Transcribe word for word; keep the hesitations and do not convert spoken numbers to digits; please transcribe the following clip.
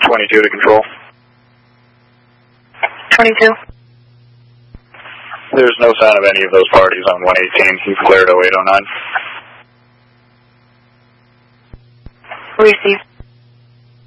twenty-two to control. twenty-two. There's no sign of any of those parties on one eighteen. You've cleared oh eight oh nine. Received.